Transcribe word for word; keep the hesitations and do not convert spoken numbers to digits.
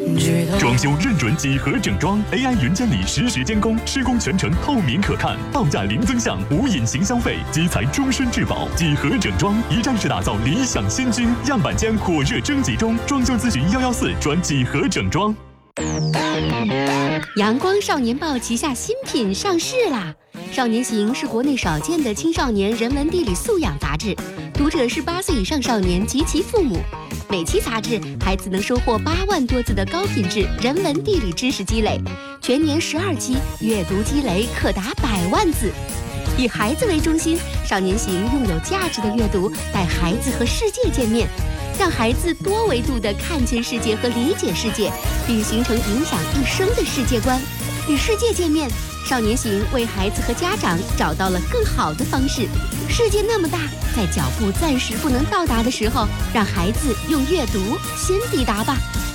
装修认准几何整装 ，A I 云监理实时监工，施工全程透明可看，报价零增项，无隐形消费，基材终身质保。几何整装一站式打造理想新居，样板间火热征集中，装修咨询幺幺四转几何整装。 阳光少年报旗下新品上市啦！少年行是国内少见的青少年人文地理素养杂志，读者是八岁以上少年及其父母。每期杂志，孩子能收获八万多字的高品质人文地理知识积累，全年十二期，阅读积累可达百万字。以孩子为中心，少年行用有价值的阅读带孩子和世界见面，让孩子多维度地看见世界和理解世界，并形成影响一生的世界观。与世界见面，少年行为孩子和家长找到了更好的方式。世界那么大，在脚步暂时不能到达的时候，让孩子用阅读先抵达吧。